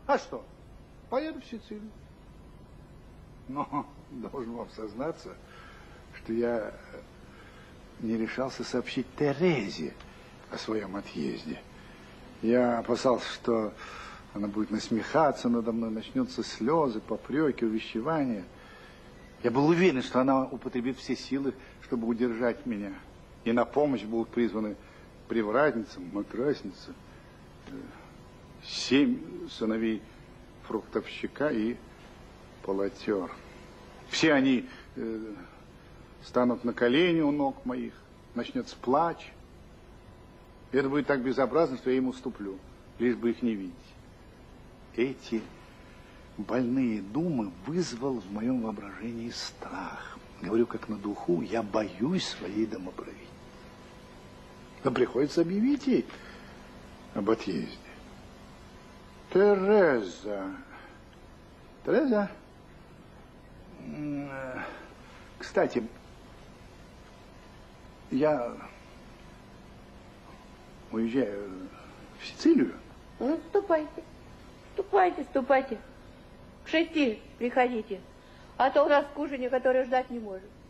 А что? Поеду в Сицилию. Но должен вам сознаться, что я не решался сообщить Терезе о своем отъезде. Я опасался, что она будет насмехаться надо мной, начнутся слезы, попреки, увещевания. Я был уверен, что она употребит все силы, чтобы удержать меня. И на помощь будут призваны привратница, матрасница, 7 сыновей фруктовщика и полотер. Все они станут на колени у ног моих, начнется плач. И это будет так безобразно, что я им уступлю, лишь бы их не видеть. Эти больные думы вызвал в моем воображении страх. Говорю, как на духу, я боюсь своей домоправительницы. Но приходится объявить ей об отъезде. Тереза. Тереза. Кстати, я уезжаю в Сицилию. Ну, ступайте. Ступайте, ступайте. К 6 приходите. А то у нас кушанье, которое ждать не может.